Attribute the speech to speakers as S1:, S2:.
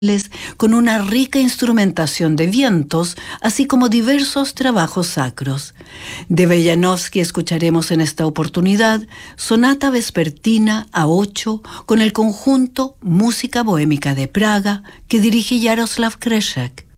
S1: con una rica instrumentación de vientos, así como diversos trabajos sacros. De Veljanovsky escucharemos en esta oportunidad Sonata Vespertina a 8 con el conjunto Música Bohémica de Praga que dirige Jaroslav Kreshek.